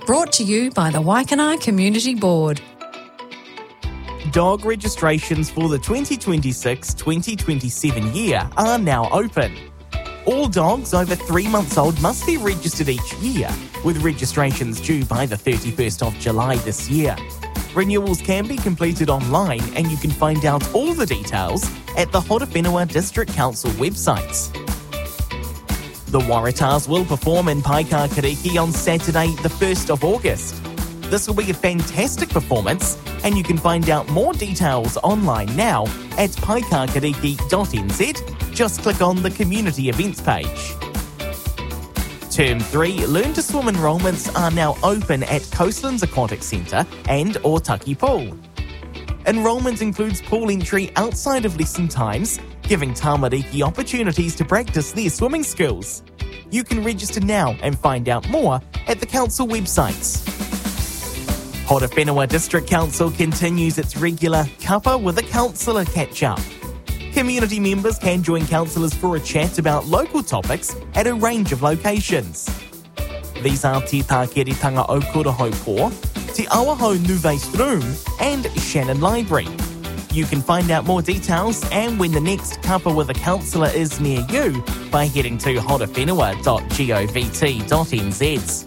Brought to you by the Waikanae Community Board. Dog registrations for the 2026-2027 year are now open. All dogs over 3 months old must be registered each year, with registrations due by the 31st of July this year. Renewals can be completed online and you can find out all the details at the Horowhenua District Council websites. The Waratahs will perform in Paikākāriki on Saturday the 1st of August. This will be a fantastic performance and you can find out more details online now at paikākāriki.nz. Just click on the Community Events page. Term 3 Learn to Swim enrolments are now open at Coastlands Aquatic Centre and Otaki Pool. Enrolment includes pool entry outside of lesson times, giving tamariki opportunities to practice their swimming skills. You can register now and find out more at the council websites. Horowhenua District Council continues its regular Kapa with a Councillor catch-up. Community members can join councillors for a chat about local topics at a range of locations. These are Te Tākeretanga o Kurahaupō, Te Awahau Nuveistroom and Shannon Library. You can find out more details and when the next Kapa with a Councillor is near you by heading to horowhenua.govt.nz.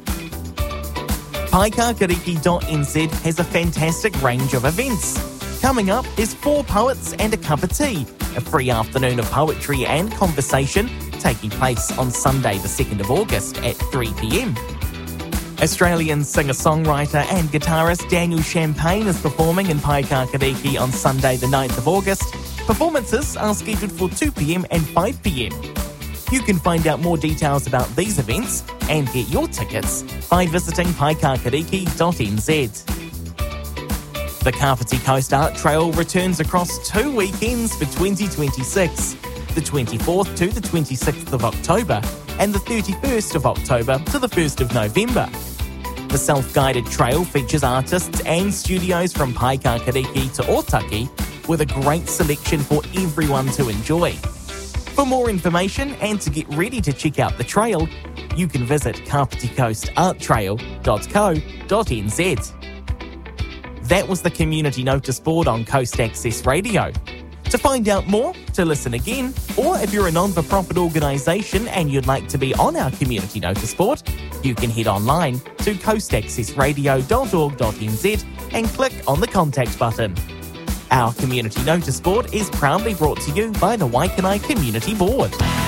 Paikākāriki.nz has a fantastic range of events. Coming up is 4 Poets and a Cup of Tea, a free afternoon of poetry and conversation taking place on Sunday the 2nd of August at 3 p.m. Australian singer-songwriter and guitarist Daniel Champagne is performing in Paikākāriki on Sunday the 9th of August. Performances are scheduled for 2 p.m. and 5 p.m. You can find out more details about these events and get your tickets by visiting paikākāriki.nz. The Kapiti Coast Art Trail returns across 2 weekends for 2026, the 24th to the 26th of October and the 31st of October to the 1st of November. The self-guided trail features artists and studios from Paikākāriki to Otaki with a great selection for everyone to enjoy. For more information and to get ready to check out the trail, you can visit kapiticoastarttrail.co.nz. That was the community notice board on Coast Access Radio. To find out more, to listen again, or if you're a non-for-profit organisation and you'd like to be on our community notice board, you can head online to coastaccessradio.org.nz and click on the contact button. Our community notice board is proudly brought to you by the Waikanae Community Board.